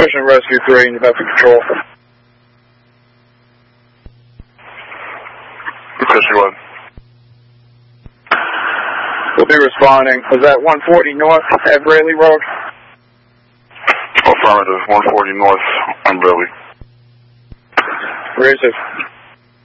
Pushing Rescue 3 in vector control. Rescue 1. We'll be responding. Was that 140 North at Braley Road? Affirmative, 140 North on Braley. Razor